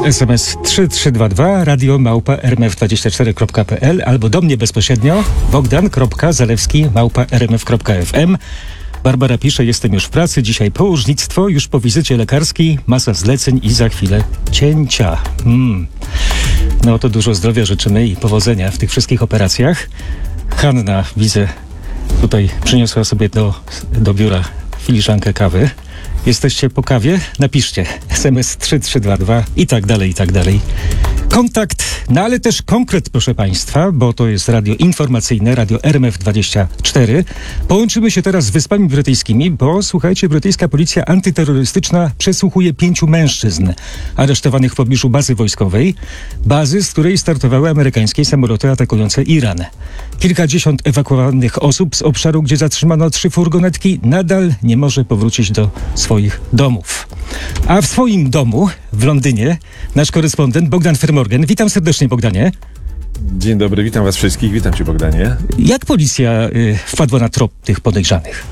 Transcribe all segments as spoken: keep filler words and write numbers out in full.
S M S trzy trzy dwa dwa radio małpa r m f dwadzieścia cztery kropka p l albo do mnie bezpośrednio bogdan kropka zalewski małpa r m f kropka f m. Barbara pisze, jestem już w pracy, dzisiaj położnictwo, już po wizycie lekarskiej, masa zleceń i za chwilę cięcia. Mm. No to dużo zdrowia życzymy i powodzenia w tych wszystkich operacjach. Hanna, widzę, tutaj przyniosła sobie do, do biura filiżankę kawy. Jesteście po kawie? Napiszcie S M S trzy trzy dwa dwa i tak dalej, i tak dalej. Kontakt, no ale też konkret, proszę Państwa, bo to jest radio informacyjne, radio R M F dwadzieścia cztery. Połączymy się teraz z Wyspami Brytyjskimi, bo słuchajcie, brytyjska policja antyterrorystyczna przesłuchuje pięciu mężczyzn aresztowanych w pobliżu bazy wojskowej, bazy, z której startowały amerykańskie samoloty atakujące Iran. Kilkadziesiąt ewakuowanych osób z obszaru, gdzie zatrzymano trzy furgonetki, nadal nie może powrócić do swoich domów. A w swoim domu w Londynie nasz korespondent Bogdan Fermorgan. Witam serdecznie, Bogdanie. Dzień dobry, witam was wszystkich, witam cię, Bogdanie. Jak policja y, wpadła na trop tych podejrzanych?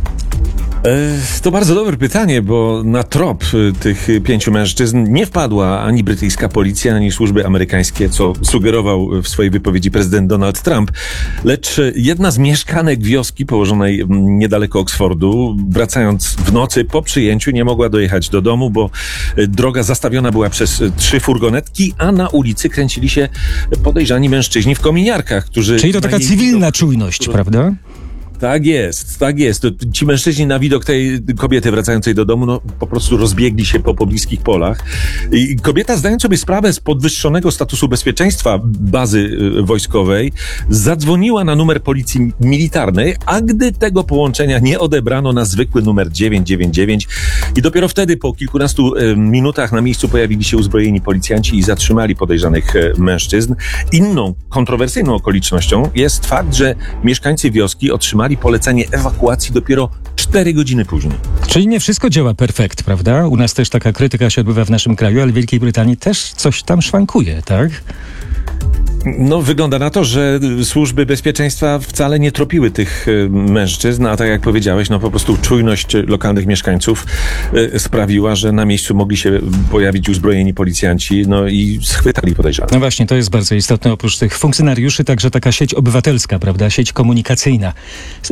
E, to bardzo dobre pytanie, bo na trop y, tych pięciu mężczyzn nie wpadła ani brytyjska policja, ani służby amerykańskie, co sugerował w swojej wypowiedzi prezydent Donald Trump, lecz jedna z mieszkanek wioski położonej niedaleko Oksfordu, wracając w nocy po przyjęciu, nie mogła dojechać do domu, bo droga zastawiona była przez trzy furgonetki, a na ulicy kręcili się podejrzani mężczyźni w kominiarkach, którzy... Czyli to taka cywilna widok, czujność, którą... prawda? Tak jest, tak jest. To ci mężczyźni na widok tej kobiety wracającej do domu, no po prostu rozbiegli się po pobliskich polach. I kobieta, zdając sobie sprawę z podwyższonego statusu bezpieczeństwa bazy y, wojskowej, zadzwoniła na numer policji militarnej, a gdy tego połączenia nie odebrano, na zwykły numer dziewięć dziewięć dziewięć i dopiero wtedy po kilkunastu y, minutach na miejscu pojawili się uzbrojeni policjanci i zatrzymali podejrzanych y, mężczyzn. Inną kontrowersyjną okolicznością jest fakt, że mieszkańcy wioski otrzymali polecenie ewakuacji dopiero cztery godziny później. Czyli nie wszystko działa perfekt, prawda? U nas też taka krytyka się odbywa w naszym kraju, ale w Wielkiej Brytanii też coś tam szwankuje, tak? No, wygląda na to, że służby bezpieczeństwa wcale nie tropiły tych y, mężczyzn, a tak jak powiedziałeś, no po prostu czujność lokalnych mieszkańców y, sprawiła, że na miejscu mogli się pojawić uzbrojeni policjanci, no i schwytali podejrzanych. No właśnie, to jest bardzo istotne. Oprócz tych funkcjonariuszy także taka sieć obywatelska, prawda? Sieć komunikacyjna.